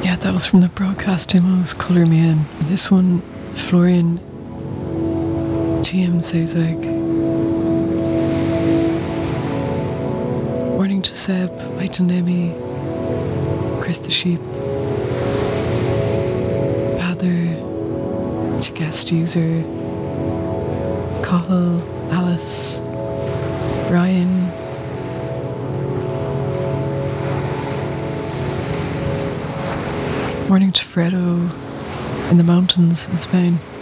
Yeah, that was from the broadcast demos, Colour Me In. This one, Florian TM Sazeg. Morning to Seb, Aitanemi, Chris the Sheep, Pather, guest user, Cahill, Alice, Ryan. Morning to Fredo in the mountains in Spain.